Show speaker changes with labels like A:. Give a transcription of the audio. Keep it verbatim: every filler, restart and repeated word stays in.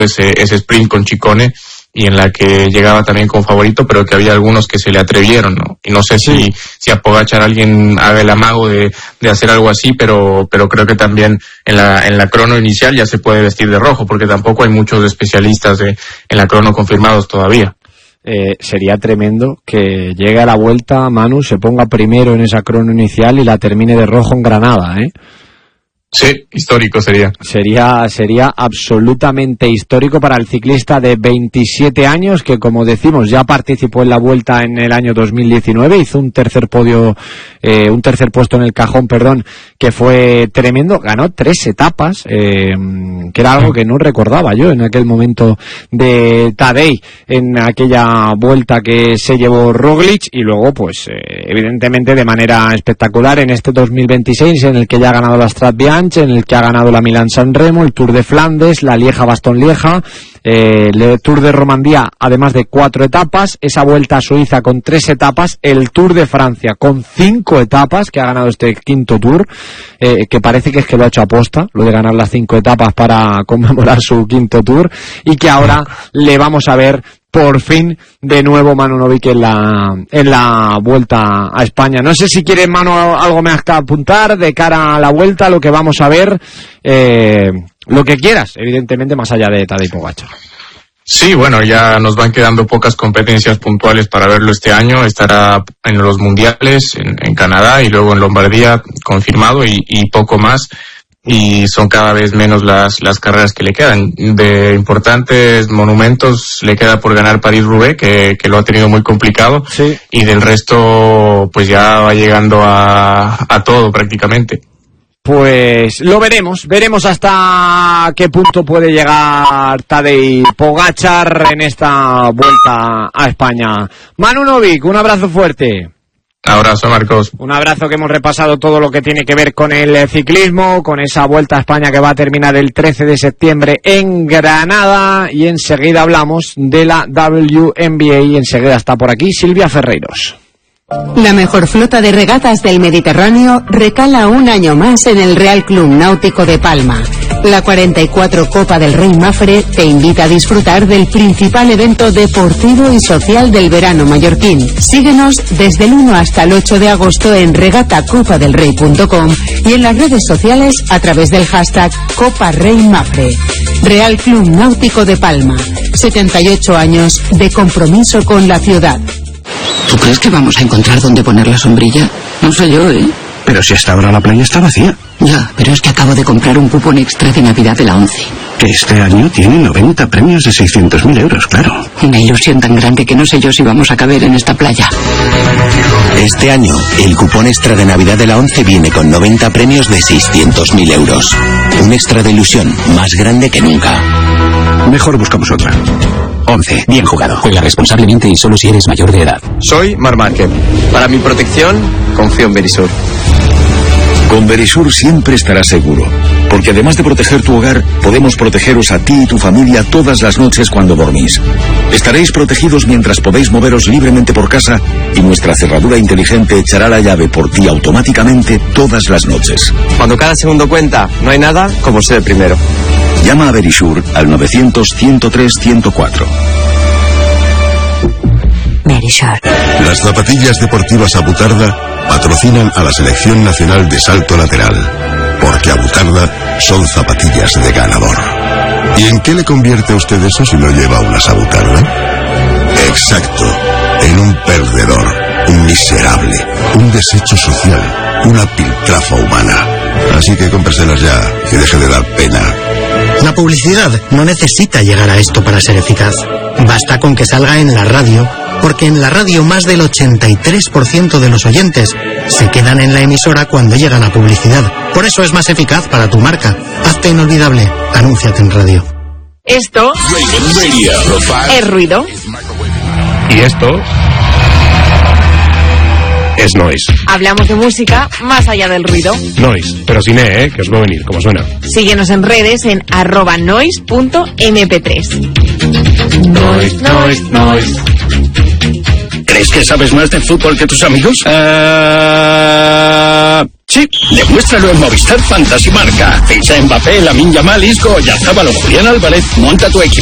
A: ese, ese sprint con Ciccone, y en la que llegaba también como favorito, pero que había algunos que se le atrevieron, ¿no? Y no sé si, si a Pogačar alguien haga el amago de, de hacer algo así, pero, pero creo que también en la, en la crono inicial ya se puede vestir de rojo, porque tampoco hay muchos especialistas de, en la crono confirmados todavía.
B: Eh, sería tremendo que llegue a la vuelta, Manu, se ponga primero en esa crono inicial y la termine de rojo en Granada, ¿eh?
A: Sí, histórico sería.
B: Sería sería absolutamente histórico para el ciclista de veintisiete años que, como decimos, ya participó en la Vuelta en el año dos mil diecinueve, hizo un tercer podio, eh, un tercer puesto en el cajón, perdón, que fue tremendo, ganó tres etapas, eh, que era algo que no recordaba yo en aquel momento de Tadej, en aquella Vuelta que se llevó Roglic, y luego, pues, eh, evidentemente de manera espectacular en este dos mil veintiséis, en el que ya ha ganado la Strat Bianche, en el que ha ganado la Milán-San Remo, el Tour de Flandes, la Lieja-Bastogne-Lieja, eh, el Tour de Romandía, además de cuatro etapas, esa Vuelta a Suiza con tres etapas, el Tour de Francia con cinco etapas, que ha ganado este quinto Tour, eh, que parece que es que lo ha hecho aposta, lo de ganar las cinco etapas para conmemorar su quinto Tour, y que ahora le vamos a ver por fin de nuevo Manu Novik en la en la Vuelta a España. No sé si quieres, Manu, algo más que apuntar de cara a la Vuelta, lo que vamos a ver, eh, lo que quieras, evidentemente, más allá de Tadej Pogačar.
A: Sí, bueno, ya nos van quedando pocas competencias puntuales para verlo este año. Estará en los mundiales, en, en Canadá, y luego en Lombardía, confirmado, y, y poco más. Y son cada vez menos las las carreras que le quedan. De importantes monumentos le queda por ganar París-Roubaix, que, que lo ha tenido muy complicado,
B: sí.
A: Y del resto pues ya va llegando a, a todo prácticamente.
B: Pues lo veremos, veremos hasta qué punto puede llegar Tadej Pogačar en esta Vuelta a España. Manu Novik, un abrazo fuerte.
A: Abrazo, Marcos.
B: Un abrazo, que hemos repasado todo lo que tiene que ver con el ciclismo, con esa Vuelta a España que va a terminar el trece de septiembre en Granada, y enseguida hablamos de la W N B A y enseguida está por aquí Silvia Ferreiros.
C: La mejor flota de regatas del Mediterráneo recala un año más en el Real Club Náutico de Palma. La cuarenta y cuatro Copa del Rey Mafre te invita a disfrutar del principal evento deportivo y social del verano mallorquín. Síguenos desde el uno hasta el ocho de agosto en regata copa del rey punto com y en las redes sociales a través del hashtag Copa Rey Mafre. Real Club Náutico de Palma. setenta y ocho años de compromiso con la ciudad.
D: ¿Tú crees que vamos a encontrar dónde poner la sombrilla? No sé yo, ¿eh?
E: Pero si hasta ahora la playa está vacía.
D: Ya, pero es que acabo de comprar un cupón extra de Navidad de la ONCE.
E: Que este año tiene noventa premios de seiscientos mil euros, claro.
D: Una ilusión tan grande que no sé yo si vamos a caber en esta playa.
F: Este año, el cupón extra de Navidad de la ONCE viene con noventa premios de seiscientos mil euros. Un extra de ilusión más grande que nunca.
E: Mejor buscamos otra. ONCE, bien jugado.
G: Juega responsablemente y solo si eres mayor de edad.
H: Soy Marc Márquez. Para mi protección, confío en Verisur.
I: Con Verisur siempre estarás seguro, porque además de proteger tu hogar, podemos protegeros a ti y tu familia todas las noches cuando dormís. Estaréis protegidos mientras podéis moveros libremente por casa, y nuestra cerradura inteligente echará la llave por ti automáticamente todas las noches.
H: Cuando cada segundo cuenta, no hay nada como ser el primero.
I: Llama a Verisur al novecientos, ciento tres, ciento cuatro.
C: Verisur.
J: Las zapatillas deportivas Abutarda patrocinan a la Selección Nacional de Salto Lateral, porque Abutarda son zapatillas de ganador. ¿Y en qué le convierte a usted eso si lo lleva a unas Abutarda? Exacto, en un perdedor, un miserable, un desecho social, una piltrafa humana. Así que cómpreselas ya y deje de dar pena.
K: La publicidad no necesita llegar a esto para ser eficaz. Basta con que salga en la radio, porque en la radio más del ochenta y tres por ciento de los oyentes se quedan en la emisora cuando llega la publicidad. Por eso es más eficaz para tu marca. Hazte inolvidable. Anúnciate en radio.
L: Esto es ruido.
M: Y esto es noise.
L: Hablamos de música más allá del ruido.
M: Noise, pero sin E, ¿eh? Que os va a venir, como suena.
L: Síguenos en redes en arroba noise punto eme pe tres.
M: Noise, noise, noise.
E: ¿Crees que sabes más de fútbol que tus amigos?
M: Uh...
N: Sí, demuéstralo en Movistar Fantasy Marca. Ficha Mbappé, Lamine Yamal, Isco, Oyarzabal o Julián Álvarez. Monta tu equipo